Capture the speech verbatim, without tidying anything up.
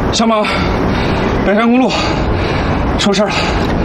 小马，北山公路出事了。